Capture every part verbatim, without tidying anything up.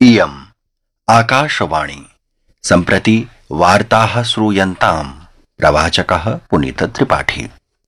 इयम् आकाशवाणी सम्प्रति वार्ताः श्रूयन्ताम्। प्रवाचकः पुनीत त्रिपाठी।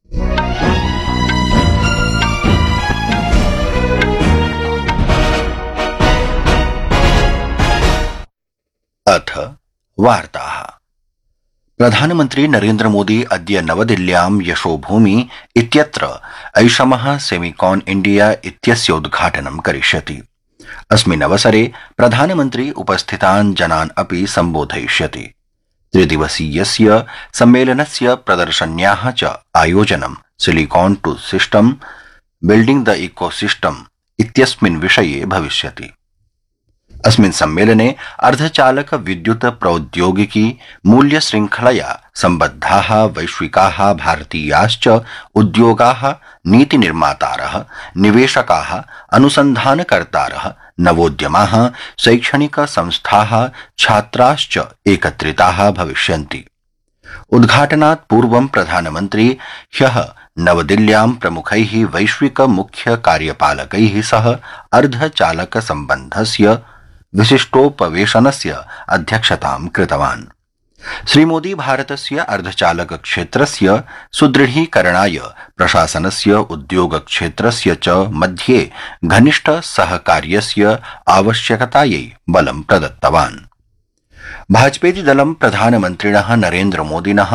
अथ वार्ताः। प्रधानमन्त्री नरेन्द्र मोदी अद्य नवदिल्ल्यां यशोभूमि इत्यत्र ऐषमः सेमिकॉन इंडिया इत्यस्य उद्घाटनं करिष्यति। अस्मिन् अवसरे प्रधानमन्त्री उपस्थितान् जनान् अपि सम्बोधयिष्यति। त्रिदिवसीयस्य सम्मेलनस्य प्रदर्शन्याः च आयोजनं silicon two system building the ecosystem इत्यस्मिन् विषये भविष्यति। अस्मिन् सम्मेलने अर्धचालक विद्युत प्रौद्योगिकी मूल्य श्रृंखलया सम्बद्धाः वैश्विकाः भारतीयाश्च उद्योगाः, नीति निर्मातारः, निवेशकाः, अनुसन्धानकर्तारः, नवोद्यमाः, शैक्षणिक संस्थाः, छात्राश्च एकत्रिताः भविष्यन्ति। उद्घाटनात् पूर्वं प्रधानमन्त्री ह्यः नवदिल्ल्यां प्रमुखैः वैश्विक मुख्य कार्यपालकैः सह अर्धचालक सम्बन्धस्य विशिष्टोपवेशनस्य अध्यक्षतां कृतवान्। श्रीमोदी भारतस्य अर्धचालक क्षेत्रस्य सुदृढीकरणाय प्रशासनस्य उद्योग क्षेत्रस्य च मध्ये घनिष्ठ सहकार्यस्य आवश्यकतायै बलं प्रदत्तवान्। भाजपेति दलं प्रधानमन्त्रिणः नरेन्द्र मोदिनः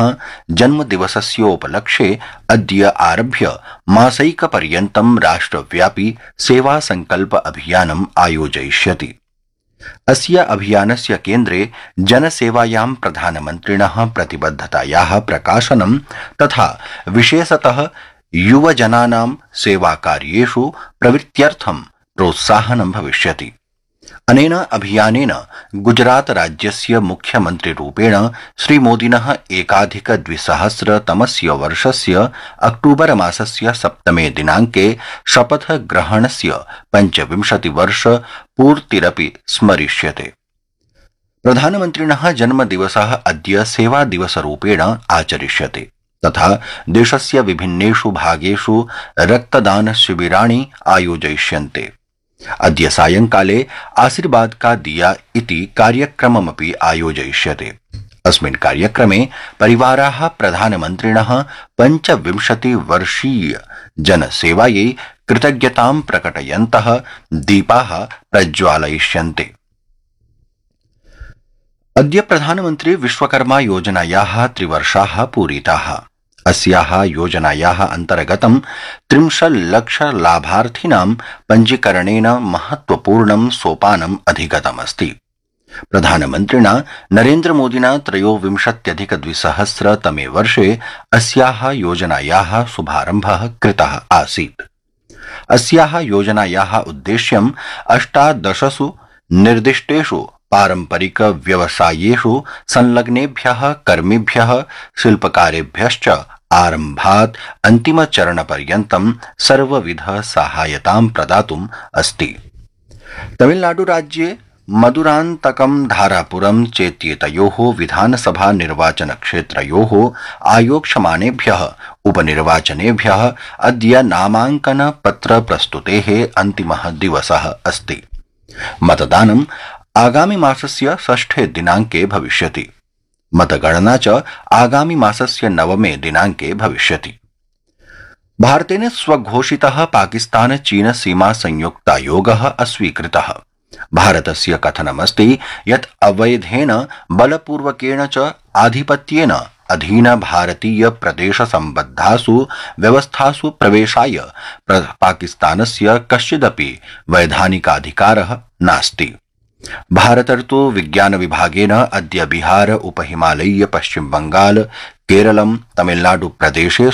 जन्मदिवसस्योपलक्ष्ये अद्य आरभ्य मासैकपर्यन्तं राष्ट्रव्यापी सेवा संकल्प अभियानम् आयोजयिष्यति। अस्य अभियानस्य केन्द्रे जनसेवायां प्रधानमन्त्रिणः प्रतिबद्धतायाः प्रकाशनं तथा विशेषतः युवजनानां सेवाकार्येषु प्रवृत्त्यर्थं प्रोत्साहनं भविष्यति। अनेन अभियानेन गुजरात राज्यस्य मुख्यमन्त्रिरूपेण श्रीमोदिनः एकाधिक द्विसहस्रतमस्य वर्षस्य अक्टूबर मासस्य सप्तमे दिनाङ्के शपथ ग्रहणस्य पञ्चविंशतिवर्ष पूर्तिरपि स्मरिष्यते। प्रधानमन्त्रिणः जन्मदिवसः अद्य सेवा दिवसरूपेण आचरिष्यते तथा देशस्य विभिन्नेषु भागेषु रक्तदान शिबिराणि आयोजयिष्यन्ते। अद्य सायंकाले आशीर्वाद का दिया इति कार्यक्रममपि आयोजयिष्यते। अस्मिन् कार्यक्रमे परिवाराः प्रधानमन्त्रिणः पञ्चविंशति वर्षीय जनसेवायै कृतज्ञतां प्रकटयन्तः दीपाः प्रज्वालयिष्यन्ते। अद्य प्रधानमन्त्री विश्वकर्मा योजनायाः त्रिवर्षाः पूरिताः। अस्याः योजनायाः अन्तर्गतं त्रिंशल्लक्ष लाभार्थिनां पञ्जीकरणेन महत्वपूर्णं सोपानम् अधिगतमस्ति। प्रधानमन्त्रिणा नरेन्द्र मोदिना त्रयोविंशत्यधिक द्विसहस्रतमे वर्षे अस्याः योजनायाः शुभारम्भः कृतः आसीत्। अस्याः योजनायाः उद्देश्यम् अष्टादशसु निर्दिष्टेषु पारंपरिक व्यवसायेषु संलग्नेभ्यः कर्मिभ्यः शिल्पकारेभ्यश्च आरम्भात् अन्तिमचरणपर्यन्तं सर्वविध सहायतां प्रदातुम् अस्ति। तमिलनाडु राज्ये मदुरान्तकं धारापुरं चेत्येतयोः विधानसभा निर्वाचन क्षेत्रयोः आयोक्ष्यमानेभ्यः उपनिर्वाचनेभ्यः अद्य नामाङ्कन पत्र प्रस्तुतेः अन्तिमः दिवसः अस्ति। मतदानम् आगामि मासस्य षष्ठे दिनाङ्के भविष्यति। मतगणना च आगामि मासस्य नवमे दिनाङ्के भविष्यति। भारतेन स्वघोषितः पाकिस्तान चीन सीमा संयुक्तायोगः अस्वीकृतः। भारतस्य कथनमस्ति यत् अवैधेन बलपूर्वकेण च आधिपत्येन अधीन भारतीय प्रदेश सम्बद्धासु व्यवस्थासु प्रवेशाय पाकिस्तानस्य कश्चिदपि वैधानिकाधिकारः नास्ति। भारत ऋतु विज्ञान विभागेन अद्य बिहार उपहिमालयीय पश्चिम बंगाल केरलम तमिलनाडु प्रदेशे